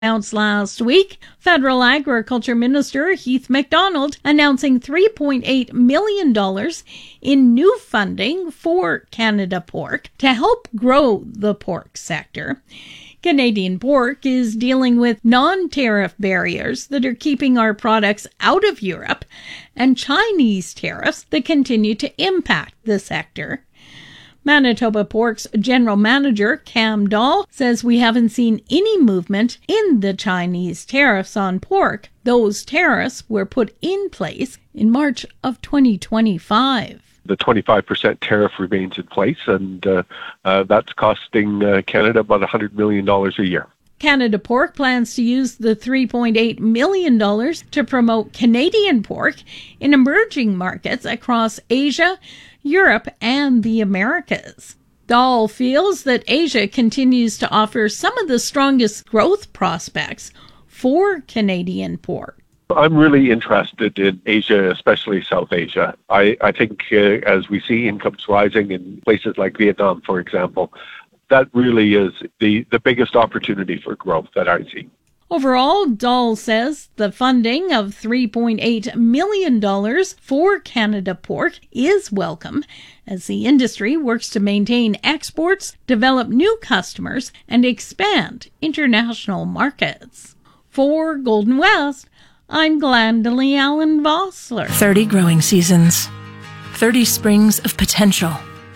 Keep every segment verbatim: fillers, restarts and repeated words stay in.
Announced last week, Federal Agriculture Minister Heath MacDonald announcing three point eight million dollars in new funding for Canada Pork to help grow the pork sector. Canadian Pork is dealing with non-tariff barriers that are keeping our products out of Europe and Chinese tariffs that continue to impact the sector. Manitoba Pork's general manager, Cam Dahl, says we haven't seen any movement in the Chinese tariffs on pork. Those tariffs were put in place in March of twenty twenty-five. The twenty-five percent tariff remains in place, and uh, uh, that's costing uh, Canada about one hundred million dollars a year. Canada Pork plans to use the three point eight million dollars to promote Canadian pork in emerging markets across Asia, Europe, and the Americas. Dahl feels that Asia continues to offer some of the strongest growth prospects for Canadian pork. I'm really interested in Asia, especially South Asia. I, I think uh, as we see incomes rising in places like Vietnam, for example, that really is the, the biggest opportunity for growth that I see. Overall, Dahl says the funding of three point eight million dollars for Canada Pork is welcome as the industry works to maintain exports, develop new customers, and expand international markets. For Golden West, I'm Glendalee Allen Vossler. thirty growing seasons, thirty springs of potential,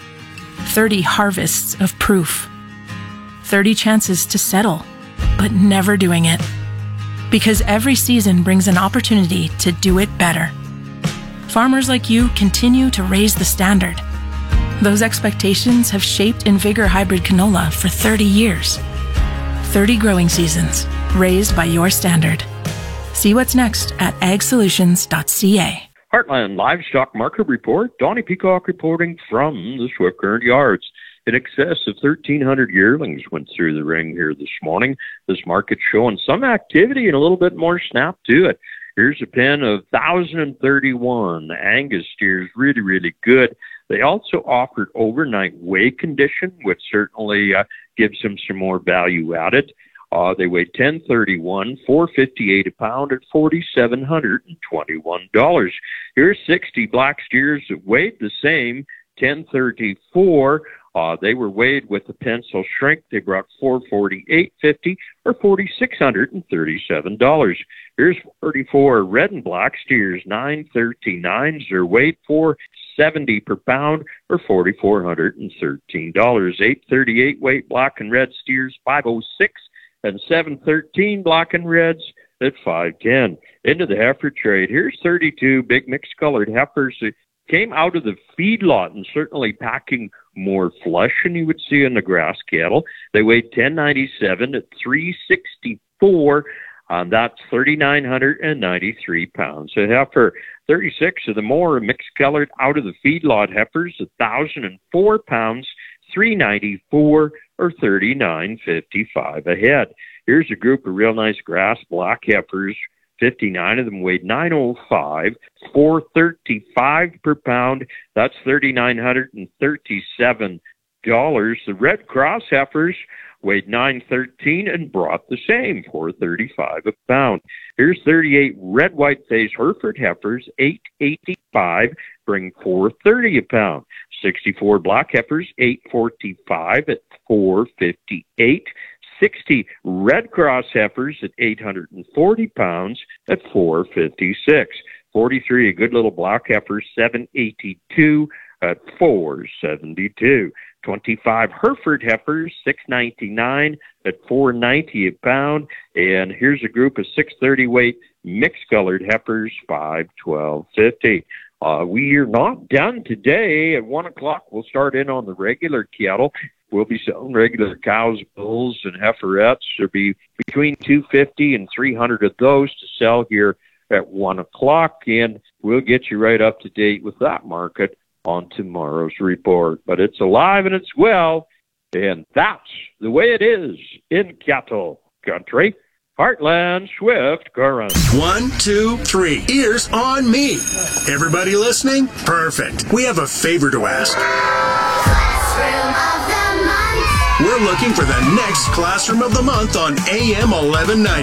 thirty harvests of proof, thirty chances to settle, but never doing it. Because every season brings an opportunity to do it better. Farmers like you continue to raise the standard. Those expectations have shaped InVigor Hybrid Canola for thirty years. thirty growing seasons, raised by your standard. See what's next at ag solutions dot c a. Heartland Livestock Market Report. Donnie Peacock reporting from the Swift Current Yards. In excess of thirteen hundred yearlings went through the ring here this morning. This market showing some activity and a little bit more snap to it. Here's a pen of one thousand thirty-one Angus steers, really, really good. They also offered overnight weigh condition, which certainly uh, gives them some more value added. Uh, they weighed ten thirty-one, four fifty-eight a pound at four thousand seven hundred twenty-one dollars. Here's sixty black steers that weighed the same, ten thirty-four. Uh, they were weighed with the pencil shrink. They brought four forty-eight fifty or four thousand six hundred thirty-seven dollars. Here's forty-four red and black steers, nine thirty-nines. Their weight four seventy per pound or four thousand four hundred thirteen dollars. eight thirty-eight weight black and red steers, five oh six, and seven thirteen black and reds at five ten. Into the heifer trade. Here's thirty-two big mixed colored heifers that came out of the feedlot and certainly packing more flesh than you would see in the grass cattle. They weighed ten ninety-seven at three sixty-four. Um, that's three thousand nine hundred ninety-three pounds. A heifer, thirty-six of the more mixed colored out of the feedlot heifers, one thousand four pounds, three ninety-four or thirty-nine fifty-five a head. Here's a group of real nice grass black heifers. fifty-nine of them weighed nine oh five, four thirty-five per pound. That's three thousand nine hundred thirty-seven dollars. The red cross heifers weighed nine thirteen and brought the same, four thirty-five a pound. Here's thirty-eight red white face Hereford heifers, eight eighty-five, bring four thirty a pound. sixty-four black heifers, eight forty-five at four fifty-eight. sixty red cross heifers at eight hundred forty pounds at four fifty-six. forty-three a good little black heifer, seven eighty-two at four seventy-two. twenty-five Hereford heifers, six ninety-nine at four ninety a pound. And here's a group of six thirty weight mixed colored heifers, five twelve fifty. Uh, we are not done today. At one o'clock, we'll start in on the regular cattle. We'll be selling regular cows, bulls, and heiferettes. There'll be between two fifty and three hundred of those to sell here at one o'clock, and we'll get you right up to date with that market on tomorrow's report. But it's alive and it's well, and that's the way it is in cattle country. Heartland Swift Current. One, two, three. Ears on me. Everybody listening? Perfect. We have a favor to ask. Classroom of the Month. We're looking for the next Classroom of the Month on A M eleven ninety.